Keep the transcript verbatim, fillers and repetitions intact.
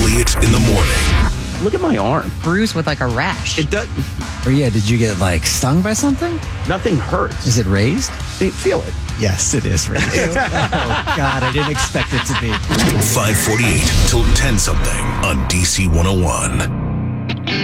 Elliott in the morning. Look at my arm. Bruised with like a rash. It does. Or yeah, did you get like stung by something? Nothing hurts. Is it raised? They feel it. Yes, it is raised. Oh, God, I didn't expect it to be. five forty-eight till ten something on D C one oh one.